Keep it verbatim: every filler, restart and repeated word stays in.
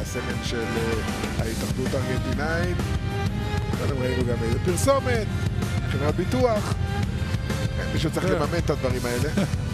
הסמל של ההתאחדות הארגנטינאית. קודם ראינו גם איזה פרסומת, חברת ביטוח. מישהו צריך לממן את הדברים האלה.